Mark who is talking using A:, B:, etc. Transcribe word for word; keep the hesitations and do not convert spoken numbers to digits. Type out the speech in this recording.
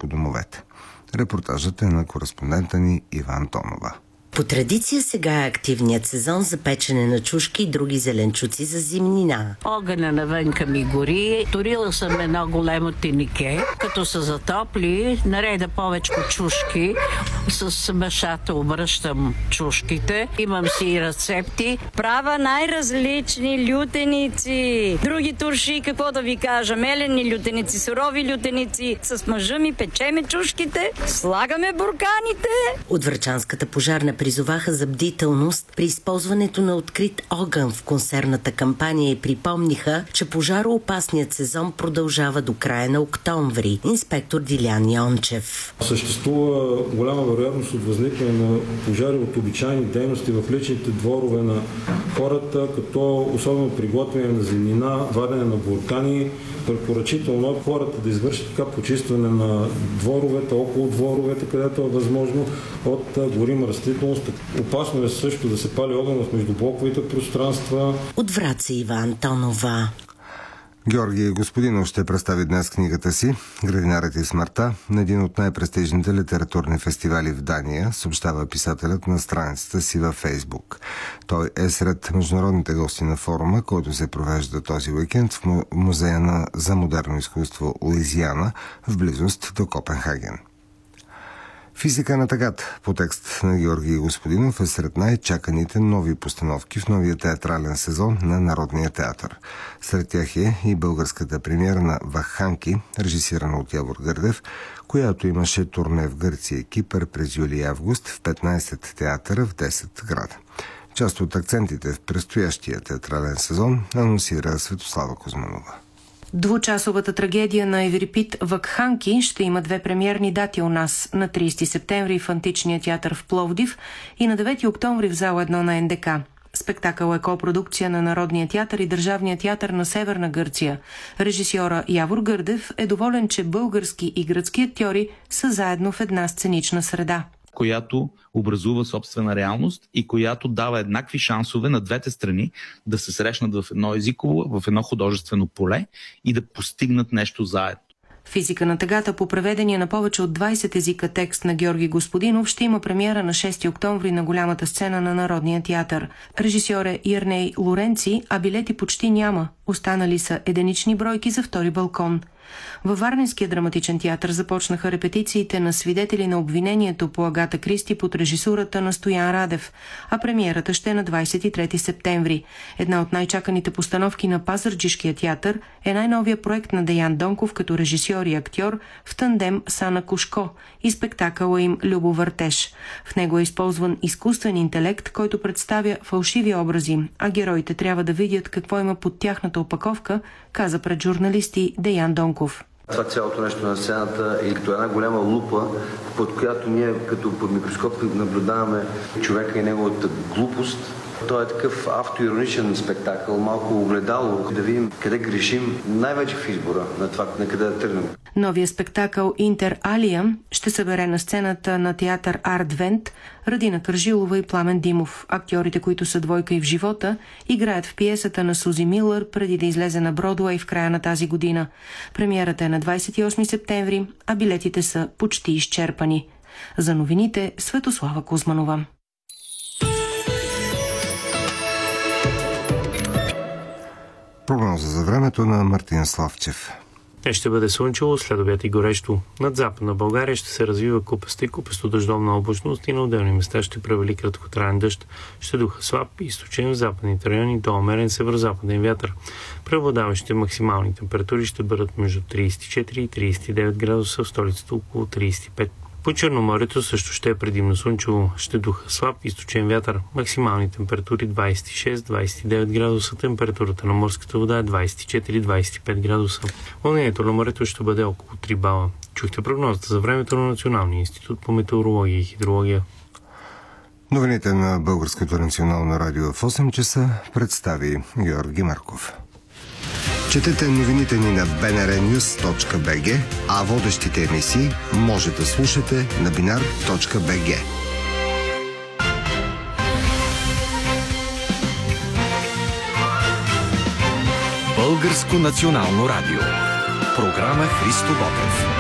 A: по домовете. Репортажът е на кореспондента ни Иван Тонова.
B: По традиция сега е активният сезон за печене на чушки и други зеленчуци за зимнина.
C: Огъня навънка ми гори. Турила съм едно големо тенике. Като се затопли, нареда повече чушки. С мешата обръщам чушките. Имам си и рецепти.
D: Права най-различни лютеници. Други турши, какво да ви кажа, мелени лютеници, сурови лютеници. С мъжа ми печеме чушките, слагаме бурканите.
B: От Врачанската пожарна призоваха за бдителност при използването на открит огън в консервната кампания и припомниха, че пожароопасният сезон продължава до края на октомври. Инспектор Дилян Йончев.
E: Съществува голяма вероятност от възникване на пожари от обичайни дейности в личните дворове на хората, като особено приготвяне на зимнина, вадене на буркани. Препоръчително е хората да извършат така почистване на дворовете, около дворовете, където е възможно, от горима растителност. Опасно е също да се пали огън в междублоковите пространства.
B: От Враца Ива Антонова.
A: Георги Господинов ще представи днес книгата си «Градинарът и смъртта» на един от най-престижните литературни фестивали в Дания, съобщава писателят на страницата си във Фейсбук. Той е сред международните гости на форума, който се провежда този уикенд в Музея на за модерно изкуство Луизиана в близост до Копенхаген. Физика на тъгата по текст на Георги Господинов е сред най-чаканите нови постановки в новия театрален сезон на Народния театър. Сред тях е и българската премиера на Вакханки, режисирана от Явор Гърдев, която имаше турне в Гърция и Кипър през юли и август в петнайсет театъра в десет града. Част от акцентите в предстоящия театрален сезон анонсира Светослава Кузманова.
F: Двучасовата трагедия на Еврипид Вакханки ще има две премиерни дати у нас – на трийсети септември в Античния театър в Пловдив и на девети октомври в зала едно на Ен Де Ка. Спектакъл е копродукция на Народния театър и Държавния театър на Северна Гърция. Режисьора Явор Гърдев е доволен, че български и гръцки актьори са заедно в една сценична среда,
G: която образува собствена реалност и която дава еднакви шансове на двете страни да се срещнат в едно езиково, в едно художествено поле и да постигнат нещо заедно.
F: Физика на тъгата по преведения на повече от двайсет езика текст на Георги Господинов ще има премиера на шести октомври на голямата сцена на Народния театър. Режисьор е Ирней Лоренци, а билети почти няма. Останали са единични бройки за втори балкон. Във Варненския драматичен театър започнаха репетициите на Свидетели на обвинението по Агата Кристи под режисурата на Стоян Радев, а премиерата ще е на двайсет и трети септември. Една от най-чаканите постановки на Пазарджишкия театър е най-новия проект на Деян Донков като режисьор и актьор в тандем с Ана Кушко и спектакъла им Любовъртеж. В него е използван изкуствен интелект, който представя фалшиви образи, а героите трябва да видят какво има под тяхната опаковка, каза пред журналисти Деян Донков.
H: Това цялото нещо на сцената е като една голяма лупа, под която ние като под микроскоп наблюдаваме човека и неговата глупост. Той е такъв автоироничен спектакъл, малко огледало, да видим къде грешим, най-вече в избора на това, на къде да тръгнем.
F: Новия спектакъл Интер Алия ще събере на сцената на театър Арт Вент Радина Кържилова и Пламен Димов. Актьорите, които са двойка и в живота, играят в пиесата на Сузи Милър преди да излезе на Бродуей в края на тази година. Премиерата е на двайсет и осми септември, а билетите са почти изчерпани. За новините Светослава Кузманова.
A: Прогноза за времето на Мартин Славчев.
I: Днес ще бъде слънчево, след обяд и горещо. Над западна България ще се развива купеста и купесто дъждовна облачност и на отделни места ще превали краткотраен дъжд. Ще духа слаб и източен в западните райони до умерен северозападен вятър. Преобладаващите максимални температури ще бъдат между трийсет и четири и трийсет и девет градуса, в столицата около трийсет и пет. По Черноморието също ще е предимно слънчево, ще духа слаб източен вятър. Максимални температури двайсет и шест до двайсет и девет градуса, температурата на морската вода е двайсет и четири до двайсет и пет градуса. Вълнението на морето ще бъде около три бала. Чухте прогнозата за времето на Националния институт по метеорология и хидрология.
A: Новините на Българското национално радио в осем часа представи Георги Марков. Четете новините ни на би ен ар нюз точка би джи, а водещите емисии може да слушате на бинар точка би джи.
J: Българско национално радио. Програма Христо Ботев.